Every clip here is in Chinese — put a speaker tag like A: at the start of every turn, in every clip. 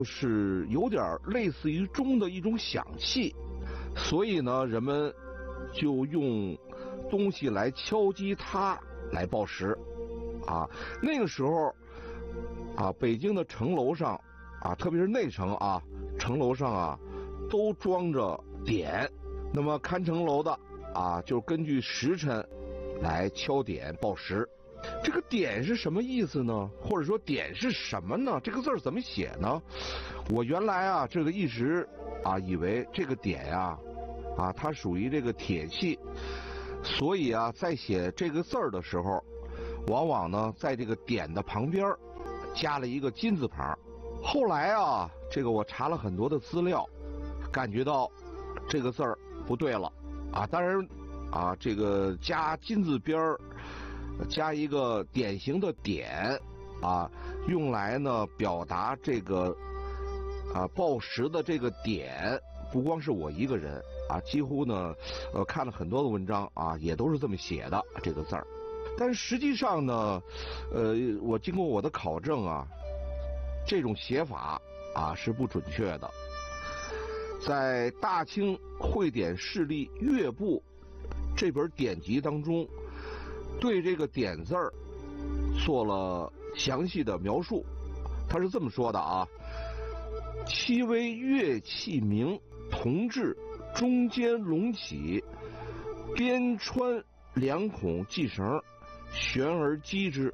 A: 是有点类似于钟的一种响器，所以呢，人们就用东西来敲击它来报时。啊，那个时候啊，北京的城楼上啊，特别是内城啊，城楼上啊，都装着点。那么看城楼的啊，就根据时辰来敲点报时。这个点是什么意思呢？或者说点是什么呢？这个字怎么写呢？我原来啊，这个一直啊以为这个点呀，啊它属于这个铁器，所以啊在写这个字的时候，往往呢在这个点的旁边加了一个金字旁。后来啊，这个我查了很多的资料，感觉到这个字不对了啊。当然啊，这个加金字边加一个典型的点啊，用来呢表达这个啊报时的这个点，不光是我一个人啊，几乎呢看了很多的文章啊，也都是这么写的这个字儿。但实际上呢，我经过我的考证啊，这种写法啊是不准确的。在大清会典事例乐部这本典籍当中，对这个点字儿做了详细的描述。他是这么说的啊：其为乐器名，铜制，中间隆起，边穿两孔系绳，旋而击之。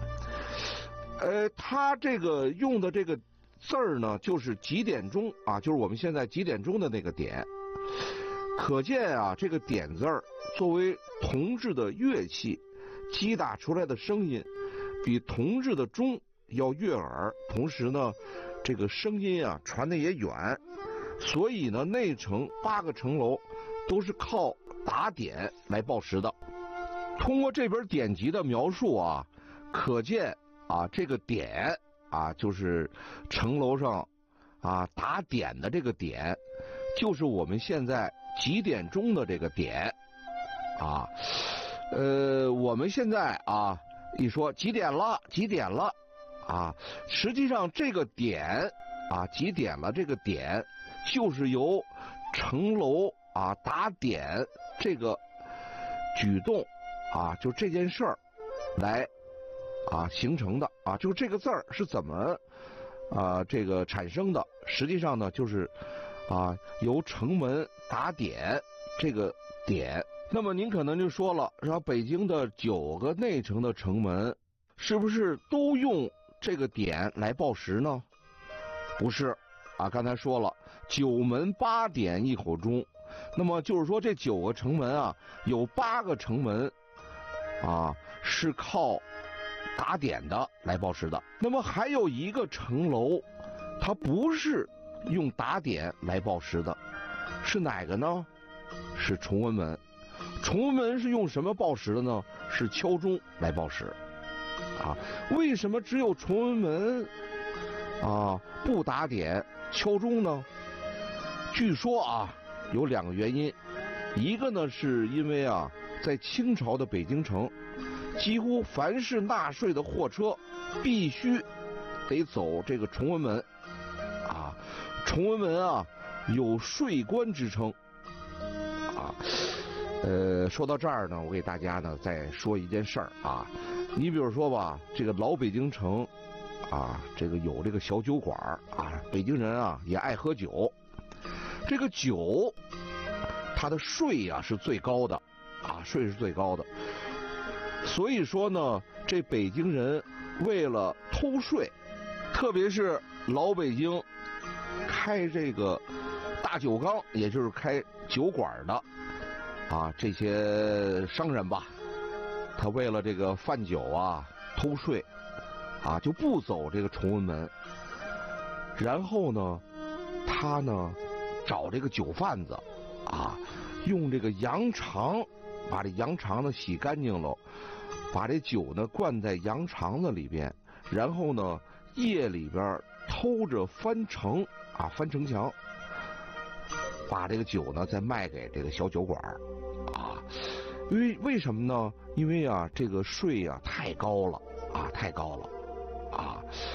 A: 他这个用的这个字儿呢，就是几点钟啊，就是我们现在几点钟的那个点。可见啊，这个点字儿作为铜制的乐器，击打出来的声音比铜制的钟要悦耳，同时呢，这个声音啊传得也远。所以呢，内城8个城楼都是靠打点来报时的。通过这本典籍的描述啊，可见啊，这个点啊，就是城楼上啊打点的这个点，就是我们现在几点钟的这个点啊。我们现在啊一说几点了，几点了啊，实际上这个点啊几点了这个点，就是由城楼啊打点这个举动啊，就这件事儿来啊形成的啊，就这个字儿是怎么啊这个产生的？实际上呢，就是啊由城门打点这个点。那么您可能就说了，说北京的9个内城的城门是不是都用这个点来报时呢？不是啊，刚才说了9门8点1口钟，那么就是说这9个城门啊，有8个城门啊是靠打点的来报时的。那么还有一个城楼，它不是用打点来报时的，是哪个呢？是崇文门。崇文门是用什么报时的呢？是敲钟来报时啊。为什么只有崇文门啊不打点敲钟呢？据说啊有2个原因。一个呢是因为啊在清朝的北京城，几乎凡是纳税的货车必须得走这个崇文门啊。崇文门啊有税关之称啊。说到这儿呢，我给大家呢再说一件事儿啊。你比如说吧，这个老北京城啊，这个有这个小酒馆啊，北京人啊也爱喝酒。这个酒，它的税啊是最高的啊，税是最高的。所以说呢，这北京人为了偷税，特别是老北京开这个大酒缸，也就是开酒馆的啊，这些商人吧，他为了这个贩酒啊偷税啊，就不走这个崇文门，然后呢他呢找这个酒贩子啊，用这个羊肠把这羊肠子洗干净了，把这酒呢灌在羊肠子里边，然后呢夜里边偷着翻城啊，翻城墙，把这个酒呢再卖给这个小酒馆啊。为什么呢？因为啊这个税啊太高了啊，太高了啊。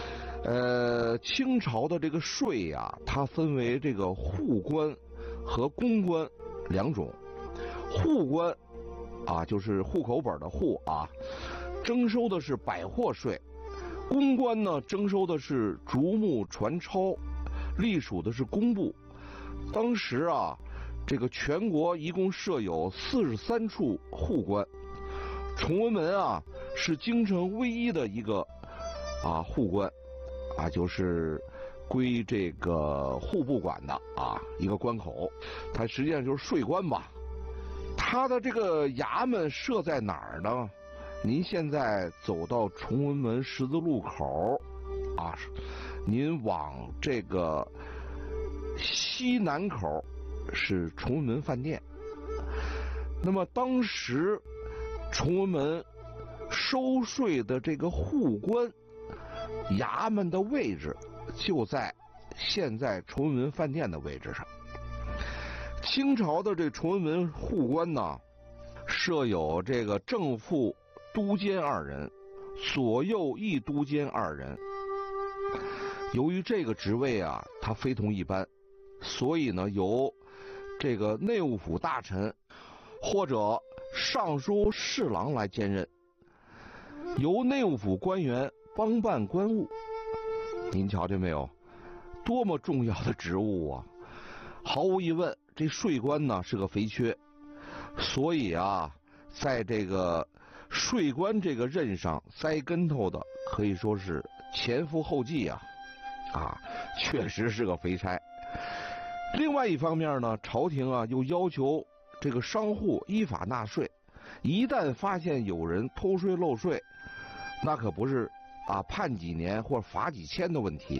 A: 清朝的这个税呀，它分为这个户官和公官两种。户官啊，就是户口本的户啊，征收的是百货税；公官呢，征收的是竹木传钞，隶属的是工部。当时啊，这个全国一共设有43处户官，崇文门啊是京城唯一的一个户官，就是归这个户部管的一个关口，它实际上就是税关吧。它的这个衙门设在哪儿呢？您现在走到崇文门十字路口您往这个西南口是崇文门饭店。那么当时崇文门收税的这个户官衙门的位置就在现在崇文门饭店的位置上。清朝的这崇文门户官呢，设有这个正副督监2人，左右翼督监2人。由于这个职位啊，它非同一般，所以呢，由这个内务府大臣或者尚书侍郎来兼任，由内务府官员帮办官务。您瞧见没有，多么重要的职务啊！毫无疑问，这税官呢是个肥缺，所以啊，在这个税官这个任上栽跟头的可以说是前赴后继确实是个肥差。另外一方面呢，朝廷又要求这个商户依法纳税，一旦发现有人偷税漏税，那可不是判几年或罚几千的问题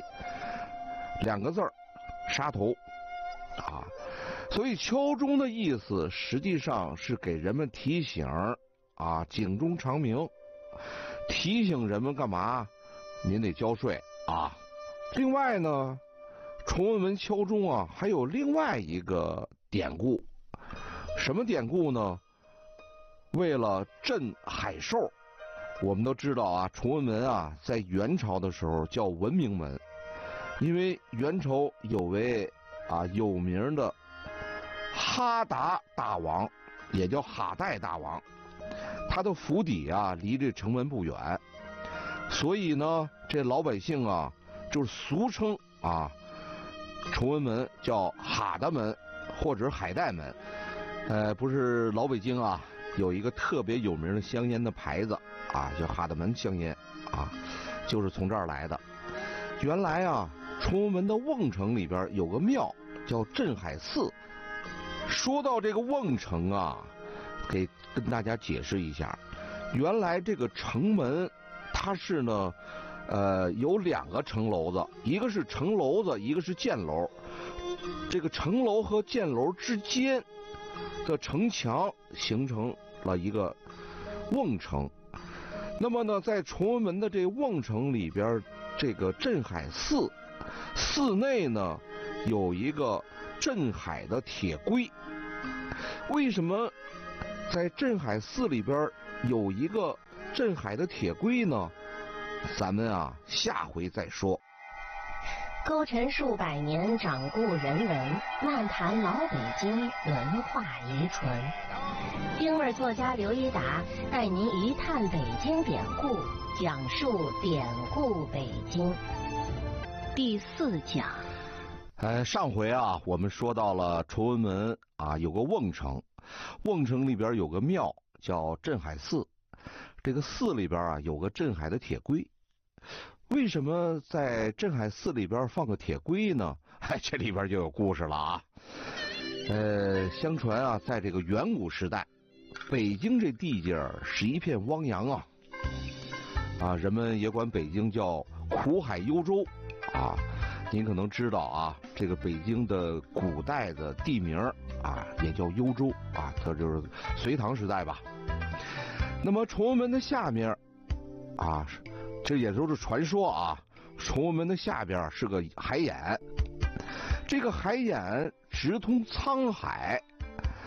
A: ，2个字儿，杀头所以敲钟的意思实际上是给人们提醒警钟长鸣，提醒人们干嘛？您得交税另外呢，崇文门敲钟还有另外一个典故。什么典故呢？为了镇海兽。我们都知道崇文门在元朝的时候叫文明门，因为元朝有位有名的哈达大王，也叫哈代大王，他的府邸离这城门不远，所以呢，这老百姓就是俗称崇文门叫哈达门或者海代门。不是老北京有一个特别有名的香烟的牌子叫哈达门香烟就是从这儿来的。原来崇文门的瓮城里边有个庙叫镇海寺。说到这个瓮城跟大家解释一下，原来这个城门它是呢有2个城楼子，一个是城楼子，一个是箭楼。这个城楼和箭楼之间的城墙形成了一个瓮城。那么呢，在崇文门的这瓮城里边，这个镇海寺寺内呢有一个镇海的铁龟。为什么在镇海寺里边有一个镇海的铁龟呢？咱们下回再说。
B: 勾陈数百年掌故人文，漫谈老北京文化遗存。京味作家刘一达带您一探北京典故，讲述典故北京。第4讲。
A: 上回我们说到了崇文门有个瓮城，瓮城里边有个庙叫镇海寺，这个寺里边有个镇海的铁龟。为什么在镇海寺里边放个铁龟呢？这里边就有故事了相传在这个远古时代，北京这地界是一片汪洋人们也管北京叫苦海幽州您可能知道这个北京的古代的地名也叫幽州它就是隋唐时代吧。那么崇文门的下面这也都是传说崇文门的下边是个海眼，这个海眼直通沧海，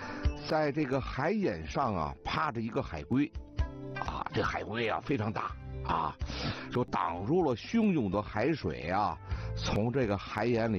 A: 在这个海眼上趴着一个海龟这海龟非常大啊，就挡住了汹涌的海水啊，从这个海眼里